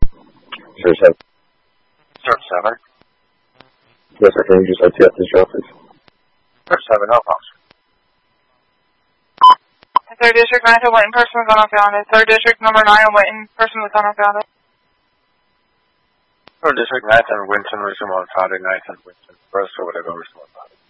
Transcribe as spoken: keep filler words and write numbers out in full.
Sir seven. Sir seven. Yes, sir. Can you just O T F this job, please? Sir seven, no problem. Third District, nine ten Winton, person was unfound. Third District, number nine Winton, person was unfound. Third District, nine ten Winton, resume on Friday, nine ten Winton. First or whatever, resume on Friday.